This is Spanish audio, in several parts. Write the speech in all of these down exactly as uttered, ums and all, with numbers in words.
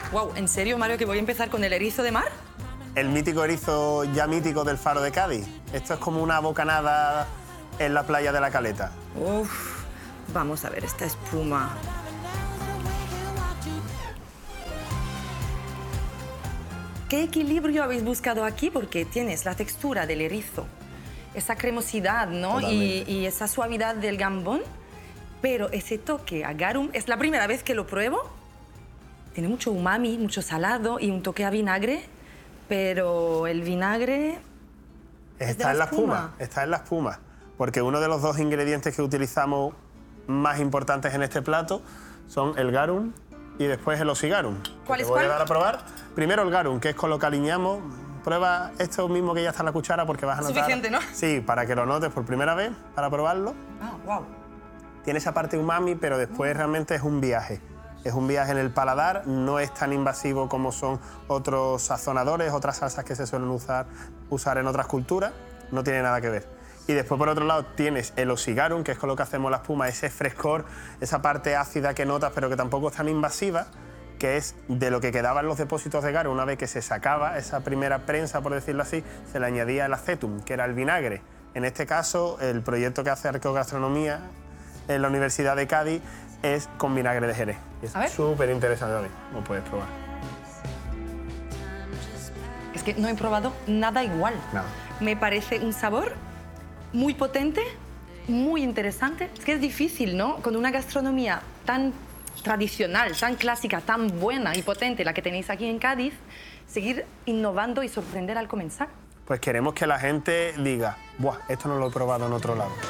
Wow, ¿en serio, Mario, que voy a empezar con el erizo de mar? El mítico erizo ya mítico del Faro de Cádiz. Esto es como una bocanada en la playa de la Caleta. Uf, vamos a ver esta espuma. ¿Qué equilibrio habéis buscado aquí? Porque tienes la textura del erizo, esa cremosidad, ¿no? Y, y esa suavidad del gambón, pero ese toque a garum, es la primera vez que lo pruebo. Tiene mucho umami, mucho salado y un toque a vinagre, pero el vinagre... Está en la espuma, está en la espuma, porque uno de los dos ingredientes que utilizamos más importantes en este plato son el garum y después el osigarum. ¿Cuál es cuál? Te voy a cuál? dar a probar. Primero el garum, que es con lo que aliñamos. Prueba esto mismo que ya está en la cuchara porque vas a notar... Suficiente, ¿no? Sí, para que lo notes por primera vez, para probarlo. Ah, wow. Tiene esa parte umami, pero después realmente es un viaje. Es un viaje en el paladar, no es tan invasivo como son otros sazonadores, otras salsas que se suelen usar, usar en otras culturas, no tiene nada que ver. Y después, por otro lado, tienes el osigarum, que es con lo que hacemos la espuma, ese frescor, esa parte ácida que notas, pero que tampoco es tan invasiva, que es de lo que quedaban los depósitos de garum. Una vez que se sacaba esa primera prensa, por decirlo así, se le añadía el acetum, que era el vinagre. En este caso, el proyecto que hace Arqueogastronomía en la Universidad de Cádiz es con vinagre de Jerez. Es súper interesante también, lo puedes probar. Es que no he probado nada igual. Nada. Me parece un sabor muy potente, muy interesante. Es que es difícil, ¿no? Con una gastronomía tan tradicional, tan clásica, tan buena y potente, la que tenéis aquí en Cádiz, seguir innovando y sorprender al comenzar. Pues queremos que la gente diga, ¡buah, esto no lo he probado en otro lado!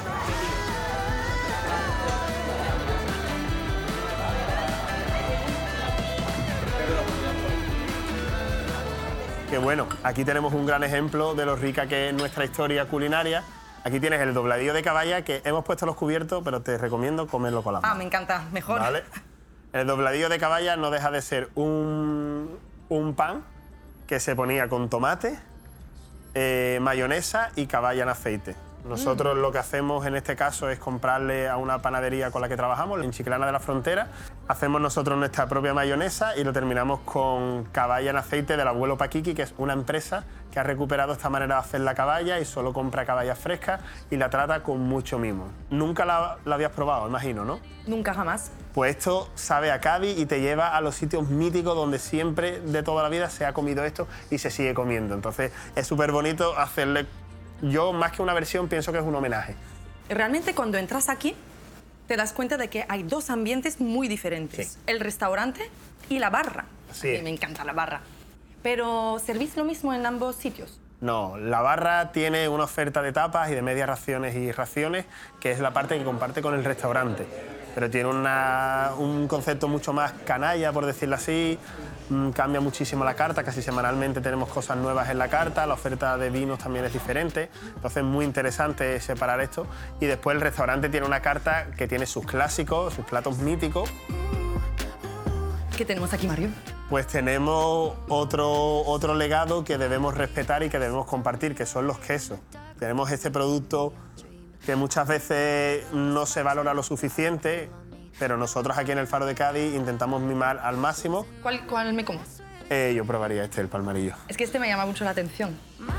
Que bueno, aquí tenemos un gran ejemplo de lo rica que es nuestra historia culinaria. Aquí tienes el dobladillo de caballa, que hemos puesto los cubiertos, pero te recomiendo comerlo con la mano. Ah, me encanta, mejor. ¿Vale? El dobladillo de caballa no deja de ser un, un pan que se ponía con tomate, eh, mayonesa y caballa en aceite. Nosotros mm. lo que hacemos en este caso es comprarle a una panadería con la que trabajamos, en Chiclana de la Frontera. Hacemos nosotros nuestra propia mayonesa y lo terminamos con caballa en aceite del abuelo Paquiqui, que es una empresa que ha recuperado esta manera de hacer la caballa y solo compra caballa fresca y la trata con mucho mimo. Nunca la, la habías probado, imagino, ¿no? Nunca jamás. Pues esto sabe a Cádiz y te lleva a los sitios míticos donde siempre de toda la vida se ha comido esto y se sigue comiendo. Entonces es súper bonito hacerle... Yo, más que una versión, pienso que es un homenaje. Realmente, cuando entras aquí, te das cuenta de que hay dos ambientes muy diferentes. Sí. El restaurante y la barra. Sí. A mí me encanta la barra. Pero, ¿servís lo mismo en ambos sitios? No, la barra tiene una oferta de tapas y de medias raciones y raciones, que es la parte que comparte con el restaurante. Pero tiene una, un concepto mucho más canalla, por decirlo así. Cambia muchísimo la carta, casi semanalmente tenemos cosas nuevas en la carta, la oferta de vinos también es diferente, entonces es muy interesante separar esto. Y después el restaurante tiene una carta que tiene sus clásicos, sus platos míticos. ¿Qué tenemos aquí, Mario? Pues tenemos otro, otro legado que debemos respetar y que debemos compartir, que son los quesos. Tenemos este producto que muchas veces no se valora lo suficiente, pero nosotros aquí en el Faro de Cádiz intentamos mimar al máximo. ¿Cuál, cuál me como? Eh, yo probaría este, el palmarillo. Es que este me llama mucho la atención.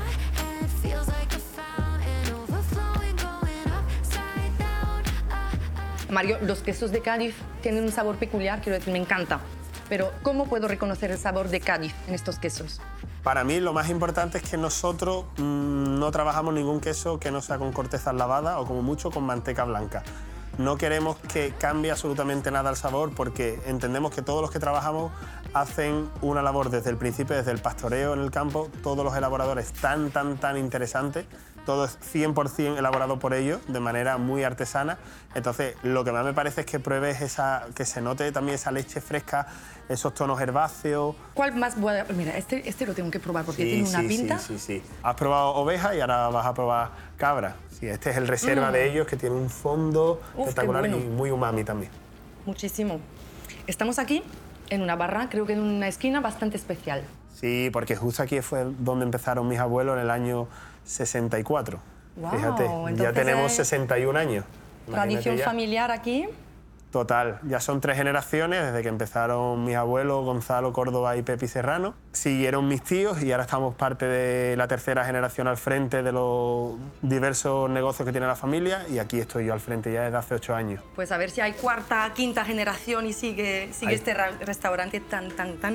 Mario, los quesos de Cádiz tienen un sabor peculiar, quiero decir, me encanta. Pero, ¿cómo puedo reconocer el sabor de Cádiz en estos quesos? Para mí, lo más importante es que nosotros mmm, no trabajamos ningún queso que no sea con corteza lavada o, como mucho, con manteca blanca. No queremos que cambie absolutamente nada el sabor porque entendemos que todos los que trabajamos hacen una labor desde el principio, desde el pastoreo en el campo, todos los elaboradores tan, tan, tan interesantes, todo es cien por cien elaborado por ellos de manera muy artesana. Entonces, lo que más me parece es que pruebes esa, que se note también esa leche fresca, esos tonos herbáceos. ¿Cuál más voy a...? Mira, este, este lo tengo que probar porque sí, tiene una sí, pinta. Sí, sí, sí. Has probado oveja y ahora vas a probar cabra. Sí, este es el reserva mm. de ellos, que tiene un fondo Uf, espectacular bueno. y muy umami también. Muchísimo. Estamos aquí en una barra, creo que en una esquina bastante especial. Sí, porque justo aquí fue donde empezaron mis abuelos en el año sesenta y cuatro. Wow, Fíjate, ya tenemos sesenta y un años. Tradición familiar aquí. Total, ya son tres generaciones, desde que empezaron mis abuelos, Gonzalo Córdoba y Pepi Serrano. Siguieron mis tíos y ahora estamos parte de la tercera generación al frente de los diversos negocios que tiene la familia y aquí estoy yo al frente ya desde hace ocho años. Pues a ver si hay cuarta, quinta generación y sigue, sigue este restaurante tan, tan, tan